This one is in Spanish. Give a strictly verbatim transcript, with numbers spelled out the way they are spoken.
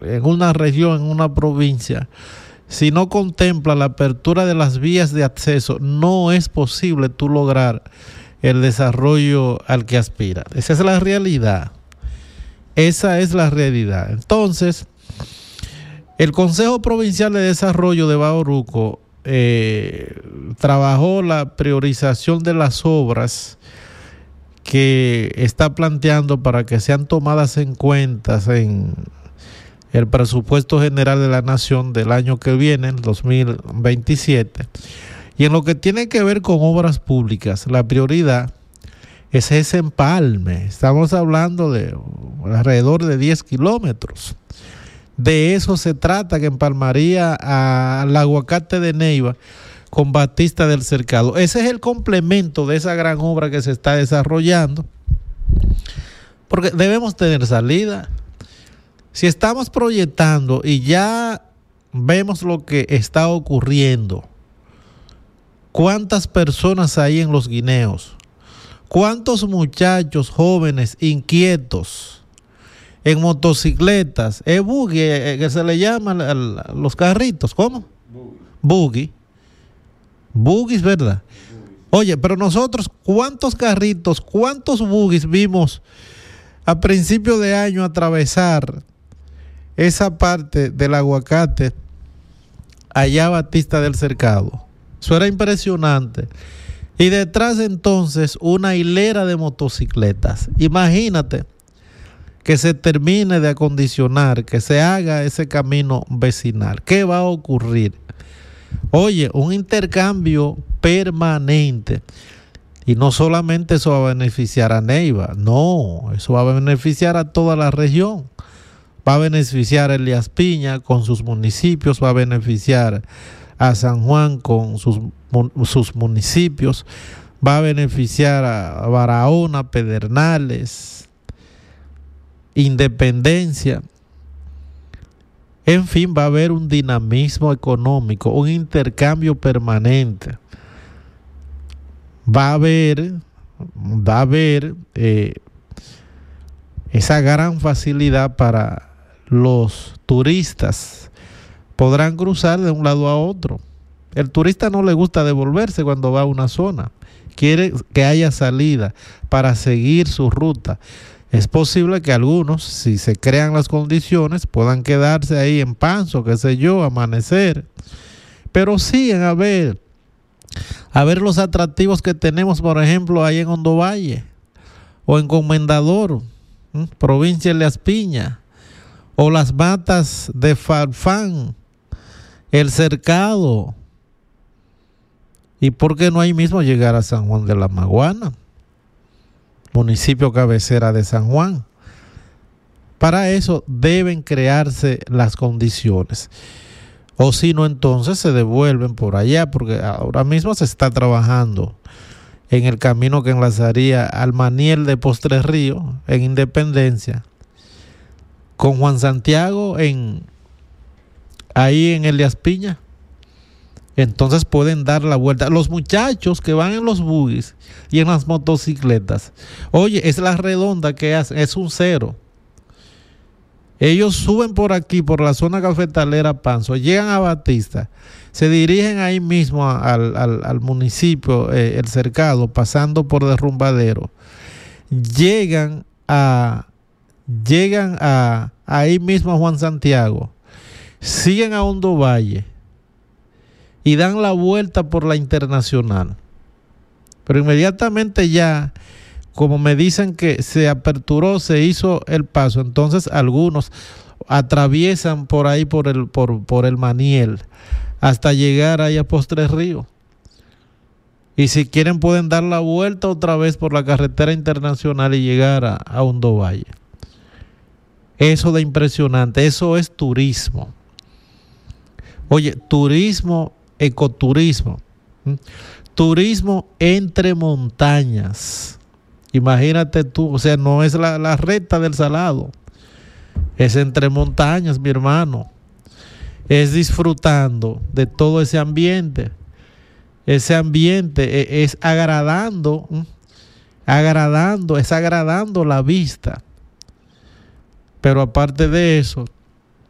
en una región, en una provincia, si no contempla la apertura de las vías de acceso, no es posible tú lograr el desarrollo al que aspira. Esa es la realidad. Esa es la realidad. Entonces, el Consejo Provincial de Desarrollo de Bauruco eh, trabajó la priorización de las obras que está planteando para que sean tomadas en cuenta en el presupuesto general de la nación del año que viene, el dos mil veintisiete. Y en lo que tiene que ver con obras públicas, la prioridad es ese empalme. Estamos hablando de alrededor de diez kilómetros. De eso se trata, que empalmaría al aguacate de Neiva con Batista del Cercado. Ese es el complemento de esa gran obra que se está desarrollando, porque debemos tener salida. Si estamos proyectando y ya vemos lo que está ocurriendo, ¿cuántas personas hay en Los Guineos? ¿Cuántos muchachos jóvenes inquietos en motocicletas? Es buggy, eh, que se le llaman a los carritos. ¿Cómo? Buggy. Buggy. Buggies, ¿verdad? Buggies. Oye, pero nosotros, ¿cuántos carritos, cuántos buggies vimos a principio de año atravesar esa parte del aguacate allá Batista del Cercado? Eso era impresionante. Y detrás entonces una hilera de motocicletas. Imagínate que se termine de acondicionar, que se haga ese camino vecinal. ¿Qué va a ocurrir? Oye, un intercambio permanente. Y no solamente eso va a beneficiar a Neiva, no, eso va a beneficiar a toda la región. Va a beneficiar a Elías Piña con sus municipios, va a beneficiar a San Juan con sus, sus municipios, va a beneficiar a Barahona, Pedernales, Independencia. En fin, va a haber un dinamismo económico, un intercambio permanente. Va a haber, va a haber eh, esa gran facilidad para los turistas. Podrán cruzar de un lado a otro. El turista no le gusta devolverse cuando va a una zona. Quiere que haya salida para seguir su ruta. Es posible que algunos, si se crean las condiciones, puedan quedarse ahí en Panzo, qué sé yo, amanecer. Pero siguen a ver, a ver los atractivos que tenemos, por ejemplo, ahí en Hondo Valle, o en Comendador, ¿eh? provincia de Elías Piña, o las matas de Farfán, el Cercado. ¿Y por qué no ahí mismo llegar a San Juan de la Maguana, municipio cabecera de San Juan? Para eso deben crearse las condiciones. O si no, entonces se devuelven por allá, porque ahora mismo se está trabajando en el camino que enlazaría al Maniel de Postre Río, en Independencia, con Juan Santiago en ahí en Elías Piña. Entonces pueden dar la vuelta. Los muchachos que van en los buggies y en las motocicletas, oye, es la redonda que hacen, es un cero. Ellos suben por aquí, por la zona cafetalera Panzo, llegan a Batista, se dirigen ahí mismo a, al, al, al municipio, eh, el Cercado, pasando por Derrumbadero. Llegan a, llegan a ahí mismo a Juan Santiago, siguen a Hondo Valle y dan la vuelta por la Internacional. Pero inmediatamente ya, como me dicen que se aperturó, se hizo el paso, entonces algunos atraviesan por ahí por el, por, por el Maniel hasta llegar ahí a Postre Río. Y si quieren pueden dar la vuelta otra vez por la carretera internacional y llegar a, a Hondo Valle. Eso de impresionante, eso es turismo. Oye, turismo, ecoturismo, ¿Mm? turismo entre montañas. Imagínate tú, o sea, no es la, la recta del Salado, es entre montañas, mi hermano. Es disfrutando de todo ese ambiente. Ese ambiente es, es agradando, ¿eh? agradando, es agradando la vista. Pero aparte de eso,